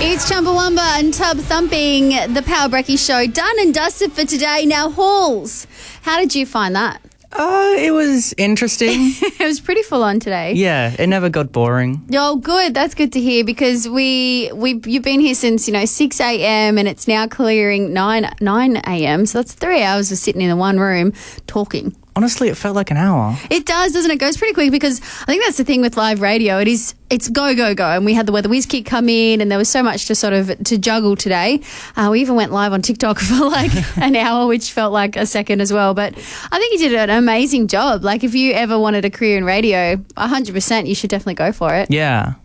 It's Chumbawamba and Tub Thumping, the Power Brekkie Show, done and dusted for today. Now, Halls, how did you find that? It was interesting. It was pretty full on today. Yeah, it never got boring. Oh, good. That's good to hear because you've been here since 6 a.m. and it's now clearing 9 a.m. So that's 3 hours of sitting in the one room talking. Honestly, it felt like an hour. It does, doesn't it? It goes pretty quick because I think that's the thing with live radio. It's go, go, go. And we had the Weather Whiz Kid come in and there was so much to juggle today. We even went live on TikTok for like an hour, which felt like a second as well. But I think you did an amazing job. Like if you ever wanted a career in radio, 100% you should definitely go for it. Yeah.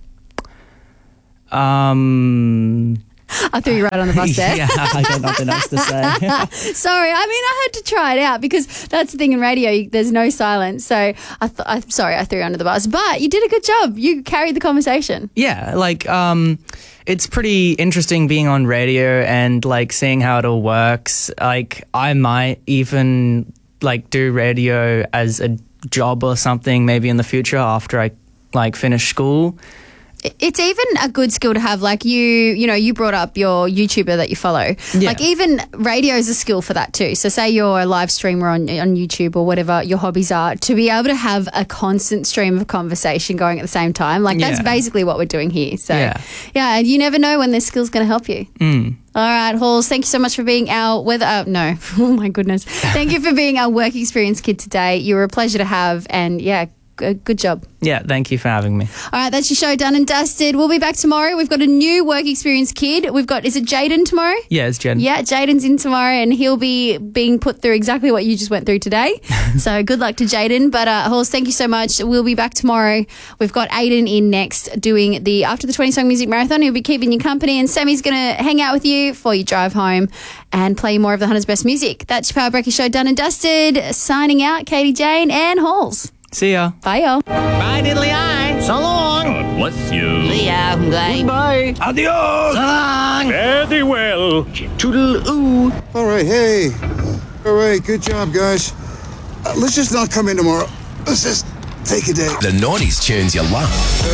I threw you right on the bus there. Yeah, I got nothing else to say. Sorry, I had to try it out because that's the thing in radio, there's no silence. So I'm sorry, I threw you under the bus. But you did a good job. You carried the conversation. Yeah, it's pretty interesting being on radio and seeing how it all works. I might even do radio as a job or something maybe in the future after I finish school. It's even a good skill to have. You brought up your YouTuber that you follow. Yeah. Even radio is a skill for that too. So say you're a live streamer on YouTube or whatever your hobbies are, to be able to have a constant stream of conversation going at the same time. That's basically what we're doing here. So yeah, you never know when this skill's going to help you. All right, Halls, thank you so much for being our oh my goodness. Thank you for being our work experience kid today. You were a pleasure to have and good job. Yeah, thank you for having me. All right, that's your show done and dusted. We'll be back tomorrow. We've got a new work experience kid. Is it Jaden tomorrow? Yeah, it's Jaden. Yeah, Jaden's in tomorrow and he'll be being put through exactly what you just went through today. So good luck to Jaden. But Halls, thank you so much. We'll be back tomorrow. We've got Aiden in next doing the After the 20 Song Music Marathon. He'll be keeping you company and Sammy's going to hang out with you before you drive home and play more of the Hunter's best music. That's your Power Brekkie Show done and dusted. Signing out, Katie Jane and Halls. See ya. Bye, y'all. Bye, diddly eye. So long. God bless you. See ya. Bye. Adios. So long. Very well. Toodle-oo. All right, hey. All right, good job, guys. Let's just not come in tomorrow. Let's just take a day. The 90s tunes you love.